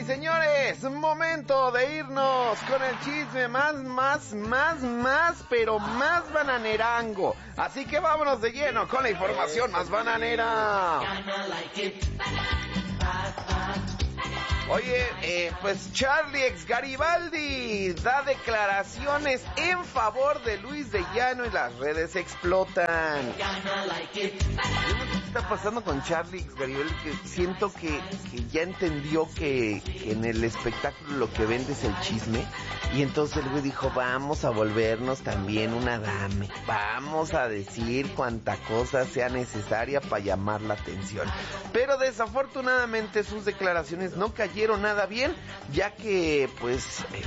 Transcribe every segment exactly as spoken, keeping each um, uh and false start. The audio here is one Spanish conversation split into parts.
señores, momento de irnos con el chisme más, más, más, más, pero más bananerango. Así que vámonos de lleno con la información más bananera. Oye, eh, pues Charlie ex Garibaldi da declaraciones en favor de Luis de Llano y las redes explotan. ¿Qué está pasando con Charlie ex Garibaldi? Que siento que, que ya entendió que, que en el espectáculo lo que vende es el chisme. Y entonces el güey dijo, vamos a volvernos también una dame. Vamos a decir cuanta cosa sea necesaria para llamar la atención. Pero desafortunadamente sus declaraciones no cayeron nada bien, ya que pues eh,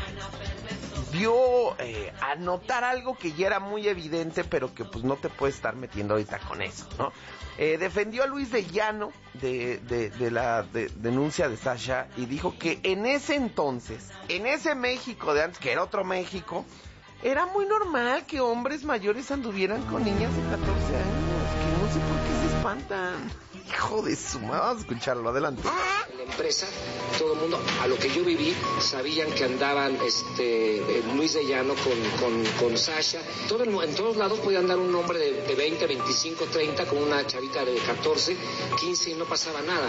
dio eh, a notar algo que ya era muy evidente, pero que pues no te puedes estar metiendo ahorita con eso, ¿no? Eh, defendió a Luis de Llano de, de, de la de, denuncia de Sasha y dijo que en ese entonces, en ese México de antes, que era otro México, era muy normal que hombres mayores anduvieran con niñas de catorce años, que no sé por qué se espantan. Hijo de su madre, vamos a escucharlo, adelante. En la empresa, todo el mundo, a lo que yo viví, sabían que andaban este Luis de Llano con, con, con Sasha. Todo el, en todos lados podía andar un hombre de, de veinte, veinticinco, treinta con una chavita de catorce, quince y no pasaba nada.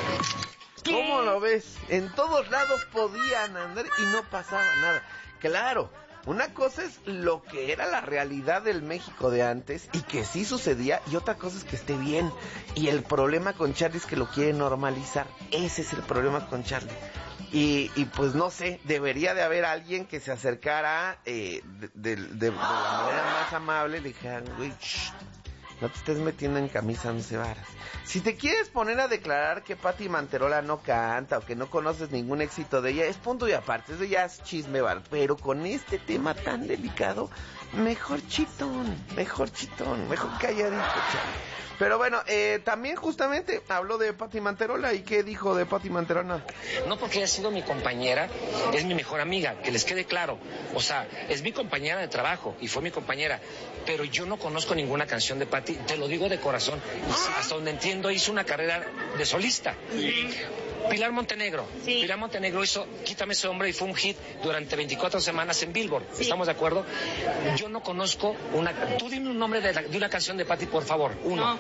¿Cómo lo ves? En todos lados podían andar y no pasaba nada. Claro, una cosa es lo que era la realidad del México de antes y que sí sucedía, y otra cosa es que esté bien. Y el problema con Charlie es que lo quiere normalizar. Ese es el problema con Charlie. Y, y pues no sé, debería de haber alguien que se acercara eh, de, de, de, de la manera más amable y le dijera, güey, shh, no te estés metiendo en camisa once varas. Si te quieres poner a declarar que Pati Manterola no canta o que no conoces ningún éxito de ella, es punto y aparte, eso ya es chisme bar. Pero con este tema tan delicado, mejor chitón, mejor chitón, mejor calladito, chaval. Pero bueno, eh, también justamente habló de Pati Manterola. ¿Y qué dijo de Pati Manterola? No porque haya sido mi compañera, es mi mejor amiga, que les quede claro. O sea, es mi compañera de trabajo y fue mi compañera. Pero yo no conozco ninguna canción de Pati, te lo digo de corazón. Hasta donde entiendo, hizo una carrera de solista. Sí. Pilar Montenegro. Sí. Pilar Montenegro hizo Quítame ese hombre y fue un hit durante veinticuatro semanas en Billboard. Sí. ¿Estamos de acuerdo? Yo no conozco una... Tú dime un nombre de, la, de una canción de Pati, por favor. Uno.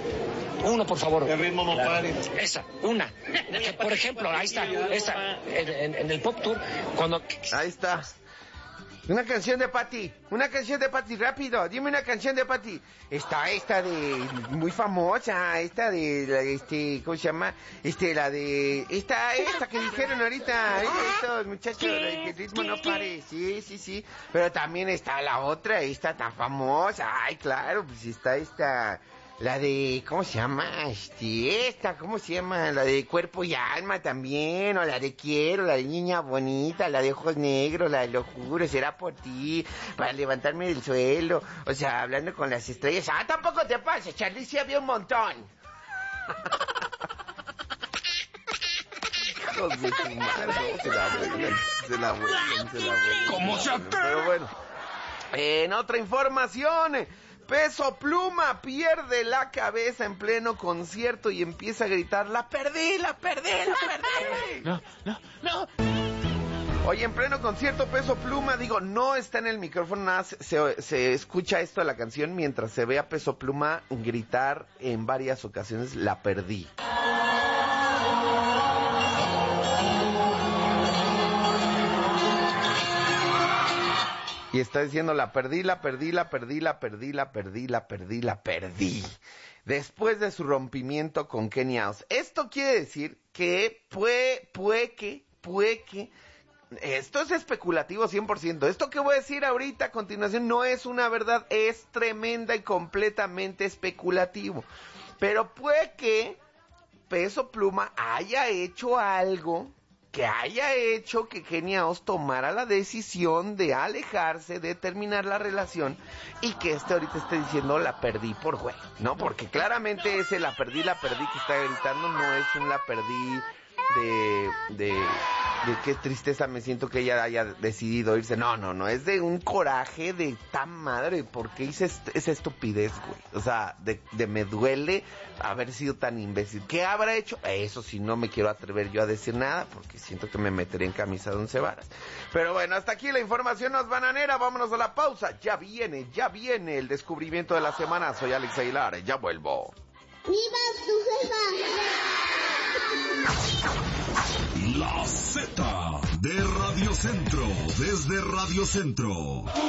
No. Uno, por favor. El ritmo no pare. Esa, una. Que, por ejemplo, ahí está. Esta, en, en, en el Pop Tour, cuando... Ahí está. Una canción de Pati, una canción de Pati, rápido, dime una canción de Pati. Está esta de, muy famosa, esta de, la, este, ¿cómo se llama? Este, la de, esta, esta que dijeron ahorita, estos muchachos, que el ritmo no pare, sí, sí, sí. Pero también está la otra, esta tan famosa, ay, claro, pues está esta... La de, ¿cómo se llama? Este, esta, ¿cómo se llama? La de Cuerpo y Alma también, o la de Quiero, la de Niña Bonita, la de Ojos Negros, la de Lo Juro, será por ti, para levantarme del suelo, o sea, hablando con las estrellas. Ah, tampoco te pases, Charlie, sí había un montón. Hijos de su madre, se la vuelan, se la vuelan, se la vuelan. ¿Cómo se atreve? Pero bueno, en otra información... Peso Pluma pierde la cabeza en pleno concierto y empieza a gritar, ¡la perdí, la perdí, la perdí! No, no, no. Oye, en pleno concierto Peso Pluma, digo, no está en el micrófono, nada, se, se escucha esto de la canción mientras se ve a Peso Pluma gritar en varias ocasiones, ¡la perdí! Y está diciendo, la perdí, la perdí, la perdí, la perdí, la perdí, la perdí, la perdí. Después de su rompimiento con Kenny House. Esto quiere decir que puede, puede que, puede que... Esto es especulativo cien por ciento. Esto que voy a decir ahorita a continuación no es una verdad, es tremenda y completamente especulativo. Pero puede que Peso Pluma haya hecho algo... que haya hecho que Kenny House tomara la decisión de alejarse, de terminar la relación, y que este ahorita esté diciendo la perdí por güey, ¿no? Porque claramente ese la perdí, la perdí que está gritando no es un la perdí de, de, de qué tristeza me siento que ella haya decidido irse. No, no, no, es de un coraje de tan madre. ¿Por qué hice est- esa estupidez, güey? O sea, de, de me duele haber sido tan imbécil. ¿Qué habrá hecho? Eso sí, no me quiero atrever yo a decir nada, porque siento que me meteré en camisa de once varas. Pero bueno, hasta aquí la información nos bananera. Vámonos a la pausa. Ya viene, ya viene el descubrimiento de la semana. Soy Alex Aguilar, ya vuelvo. ¡Viva tu jefa! La Z de Radio Centro, desde Radio Centro.